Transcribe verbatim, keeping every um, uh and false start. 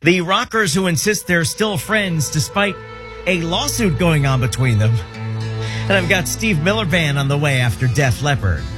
The rockers who insist they're still friends despite a lawsuit going on between them. And I've got Steve Miller Band on the way after Def Leppard.